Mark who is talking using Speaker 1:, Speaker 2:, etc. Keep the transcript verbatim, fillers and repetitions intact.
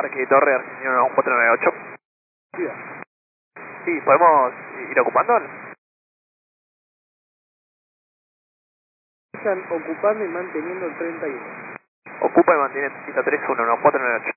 Speaker 1: Parque Torre, Argentina uno cuatro nueve ocho. Sí, ¿podemos ir ocupando?
Speaker 2: Están ocupando y manteniendo el treinta y uno.
Speaker 1: Ocupa y mantiene pista tres uno uno cuatro nueve ocho.